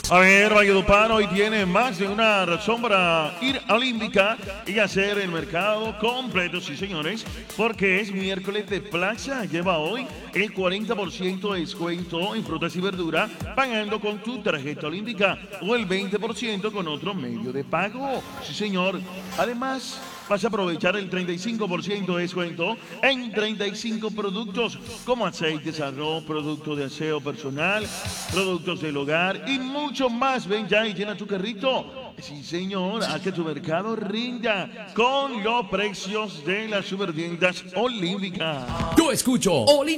A ver, Valledupar hoy tiene más de una razón para ir a Olímpica y hacer el mercado completo, sí señores, porque es miércoles de Plaza. Lleva hoy el 40% de descuento en frutas y verduras pagando con tu tarjeta Olímpica o el 20% con otro medio de pago. Sí señor. Además, vas a aprovechar el 35% de descuento en 35 productos como aceites, arroz, productos de aseo personal, productos del hogar y mucho más. Ven ya y llena tu carrito. Sí, señor, a que tu mercado rinda con los precios de las supertiendas olímpicas. Yo escucho